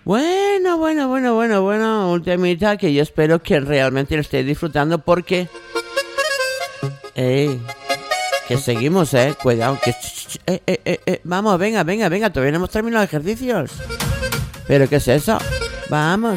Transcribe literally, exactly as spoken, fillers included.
Bueno, bueno, bueno, bueno, bueno, un temita que yo espero que realmente lo estéis disfrutando porque... ¡Ey! Que seguimos, eh, cuidado, que... Eh, eh, eh, eh. Vamos, venga, venga, venga, todavía no hemos terminado los ejercicios. ¿Pero qué es eso? Vamos.